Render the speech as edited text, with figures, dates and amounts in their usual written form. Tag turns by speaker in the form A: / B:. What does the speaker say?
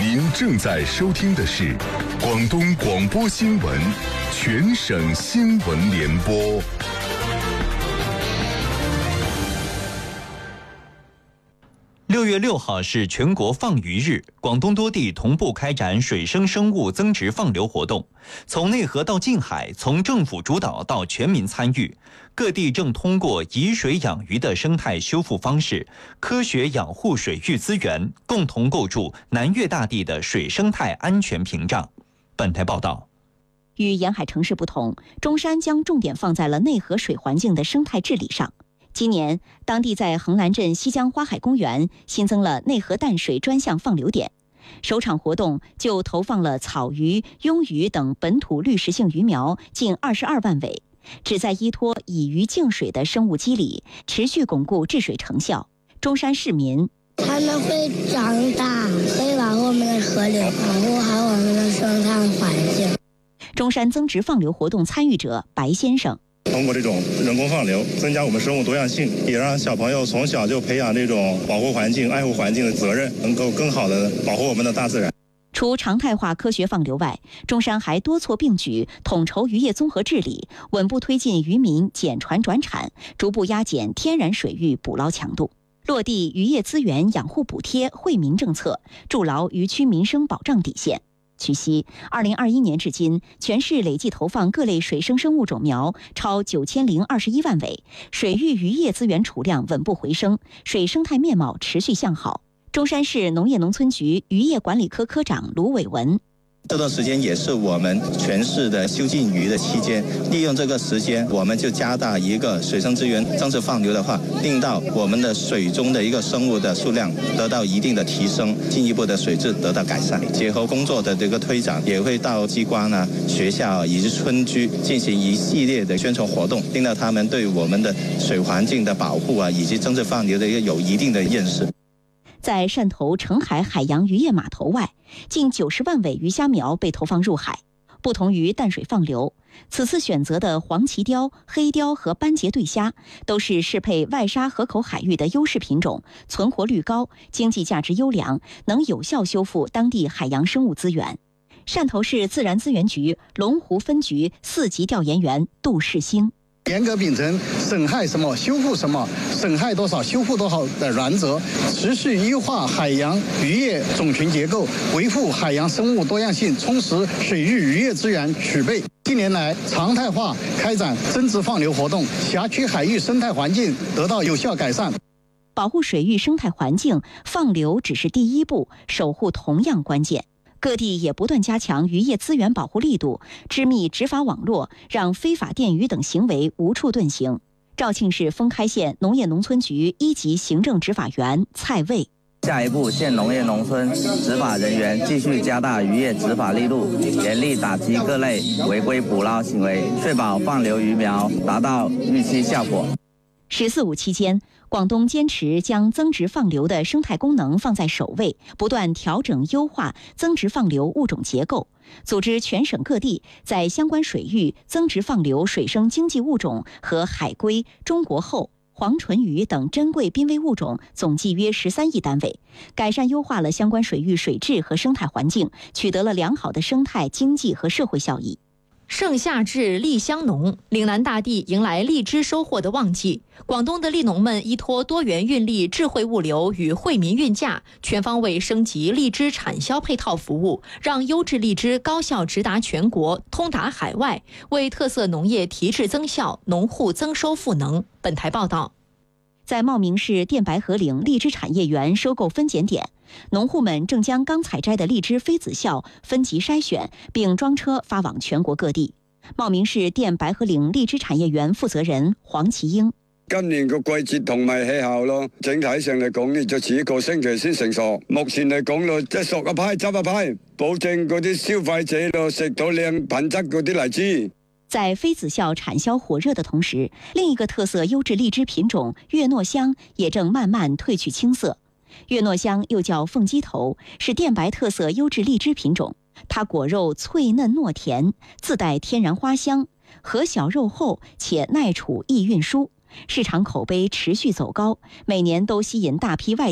A: 您正在收听的是广东广播新闻全省新闻联播。
B: 6月6号是全国放鱼日，广东多地同步开展水生生物增殖放流活动，从内河到近海，从政府主导到全民参与，各地正通过以水养鱼的生态修复方式，科学养护水域资源，共同构筑南粤大地的水生态安全屏障。本台报道。
C: 与沿海城市不同，中山将重点放在了内河水环境的生态治理上。今年，当地在横栏镇西江花海公园新增了内河淡水专项放流点，首场活动就投放了草鱼、鳙鱼等本土滤食性鱼苗近22万尾，旨在依托以鱼净水的生物机理，持续巩固治水成效。中山市民，
D: 它们会长大，会保护我们的河流，保护好我们的生态环境。
C: 中山增殖放流活动参与者白先生，
E: 通过这种人工放流，增加我们生物多样性，也让小朋友从小就培养这种保护环境、爱护环境的责任，能够更好地保护我们的大自然。
C: 除常态化科学放流外，中山还多措并举，统筹渔业综合治理，稳步推进渔民减船转产，逐步压减天然水域捕捞强度，落地渔业资源养护补贴惠民政策，筑牢渔区民生保障底线。据悉，2021年至今，全市累计投放各类水生生物种苗超9021万尾，水域渔业资源储量稳步回升，水生态面貌持续向好。中山市农业农村局渔业管理科科长卢伟文，
F: 这段时间也是我们全市的修禁渔的期间，利用这个时间，我们就加大一个水生资源增殖放流的话，令到我们的水中的一个生物的数量得到一定的提升，进一步的水质得到改善。结合工作的这个推展，也会到机关啊、学校以及村居进行一系列的宣传活动，令到他们对我们的水环境的保护啊，以及增殖放流的一个有一定的认识。
C: 在汕头澄海海洋渔业码头外，近90万尾鱼虾苗被投放入海。不同于淡水放流，此次选择的黄鳍鲷、黑鲷和斑节对虾都是适配外沙河口海域的优势品种，存活率高，经济价值优良，能有效修复当地海洋生物资源。汕头市自然资源局龙湖分局4级调研员杜世兴，
G: 严格秉承损害什么修复什么，损害多少修复多少的原则，持续优化海洋渔业种群结构，维护海洋生物多样性，充实水域渔业资源储备。近年来，常态化开展增殖放流活动，辖区海域生态环境得到有效改善。
C: 保护水域生态环境，放流只是第一步，守护同样关键。各地也不断加强渔业资源保护力度，织密执法网络，让非法电鱼等行为无处遁形。肇庆市封开县农业农村局1级行政执法员蔡卫，
H: 下一步，县农业农村执法人员继续加大渔业执法力度，严厉打击各类违规捕捞行为，确保放流鱼苗达到预期效果。
C: 14·5期间，广东坚持将增殖放流的生态功能放在首位，不断调整优化增殖放流物种结构，组织全省各地在相关水域增殖放流水生经济物种和海龟、中国后、黄唇鱼等珍贵濒危物种总计约13亿单位，改善优化了相关水域水质和生态环境，取得了良好的生态、经济和社会效益。
I: 盛夏至荔香浓，岭南大地迎来荔枝收获的旺季。广东的荔农们依托多元运力智慧物流与惠民运价，全方位升级荔枝产销配套服务，让优质荔枝高效直达全国，通达海外，为特色农业提质增效，农户增收赋能。本台报道。
C: 在茂名市电白河岭荔枝产业园收购分拣点，农户们正将刚采摘的荔枝非子孝分级筛选，并装车发往全国各地。茂名市电白河岭荔枝產業園負責人黃啟英：
J: 今年個季節同埋氣候咯，整體上嚟講，就遲一個星期先成熟。目前嚟講咯，即係熟一批執一批，保證嗰啲消費者咯食到靚品質嗰啲荔枝。
C: 在非子孝產銷火熱的同時，另一個特色優質荔枝品種月糯香也正慢慢褪去青色。月糯香又叫鳳雞頭，是電白特色優質荔枝品種。它果肉脆嫩糯甜，自帶天然花香，核小肉厚且耐儲易運輸，市場口碑持續走高，每年都吸引大批外